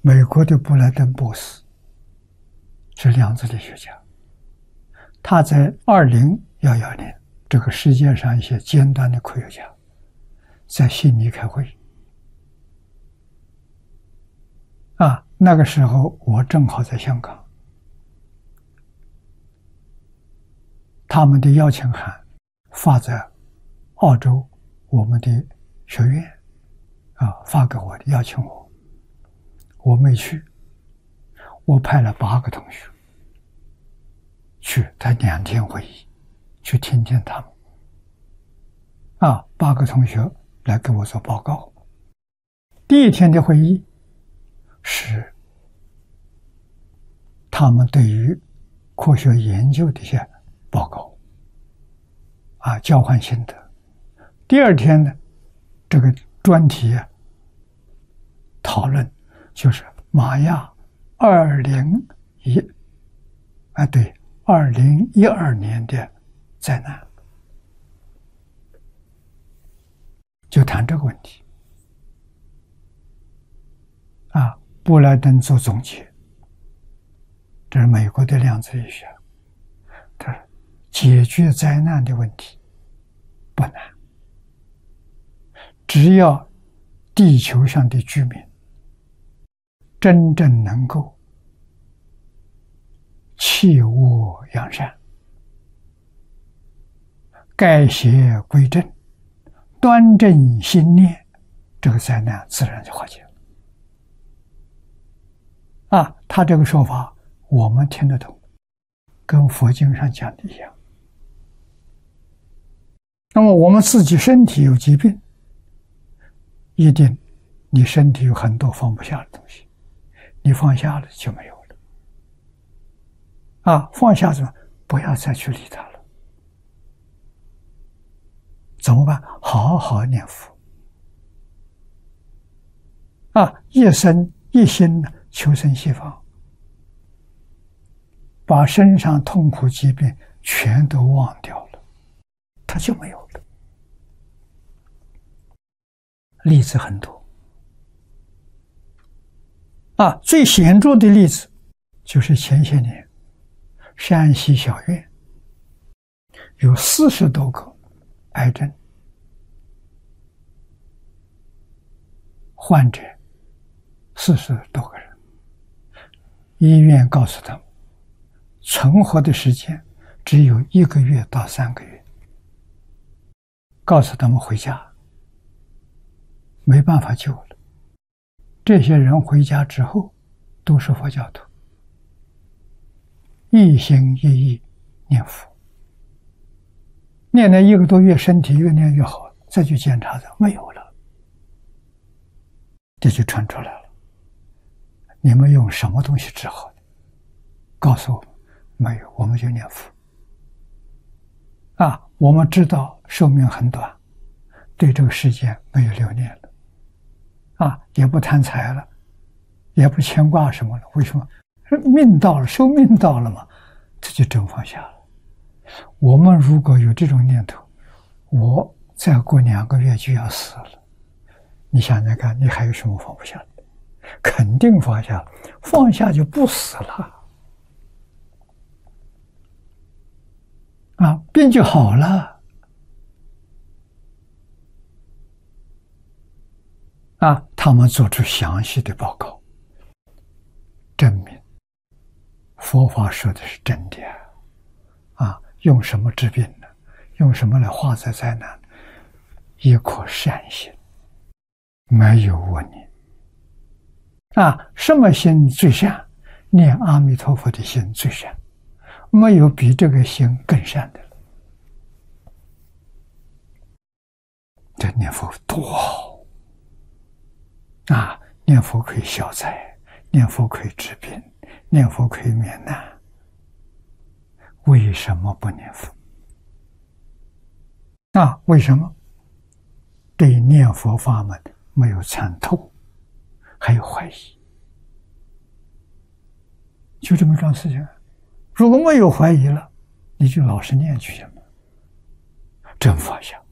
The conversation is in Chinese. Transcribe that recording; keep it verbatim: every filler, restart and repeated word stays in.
美国的布莱登博士是量子力学家，他在二零一一年，这个世界上一些尖端的科学家在悉尼开会啊，那个时候我正好在香港，他们的邀请函发在澳洲我们的学院啊，发给我的邀请我，我没去，我派了八个同学去，他两天会议去听听他们啊，八个同学来给我做报告。第一天的会议是他们对于科学研究的一些报告啊，交换心得。第二天呢，这个专题啊讨论就是玛雅二零一啊对二零一二年的灾难，就谈这个问题啊。布莱登做总结，这是美国的量子力学，他说解决灾难的问题不难，只要地球上的居民真正能够弃恶扬善，改邪归正，端正心念，这个灾难自然就化解了啊。他这个说法我们听得懂，跟佛经上讲的一样。那么我们自己身体有疾病，一定你身体有很多放不下的东西，你放下了就没有了啊。放下什么？不要再去理它了。怎么办？好好念佛啊，一生一心求生西方，把身上痛苦疾病全都忘掉了，它就没有了。例子很多啊，最显著的例子就是前些年山西小院有四十多个癌症患者，四十多个人，医院告诉他们存活的时间只有一个月到三个月，告诉他们回家，没办法救了。这些人回家之后都是佛教徒，一心一意念佛，念了一个多月，身体越念越好，再去检查的没有了，这就传出来了。你们用什么东西治好的？告诉我们，没有，我们就念佛啊。我们知道寿命很短，对这个世界没有留恋了啊，也不贪财了，也不牵挂什么了。为什么？命到了，寿命到了嘛，这就真放下了。我们如果有这种念头，我再过两个月就要死了，你想想看，你还有什么放不下的？肯定放下了，放下就不死了啊，病就好了啊。他们做出详细的报告，证明佛法说的是真的啊。用什么治病呢？用什么来化解灾难？一颗善心，没有恶念啊。什么心最善？念阿弥陀佛的心最善，没有比这个心更善的了。这念佛多好啊！念佛可以消灾，念佛可以治病，念佛可以免难。为什么不念佛？啊，为什么？对念佛法门没有参透，还有怀疑，就这么桩事情。如果没有怀疑了，你就老实念去行了，真放下。